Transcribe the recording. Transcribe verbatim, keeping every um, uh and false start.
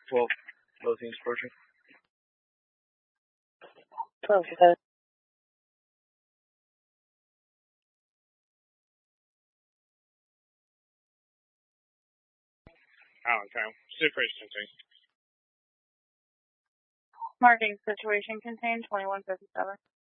twelve, both teams approaching. twelve, okay. Allen Town. Situation contained. Marking situation contained, twenty-one fifty-seven.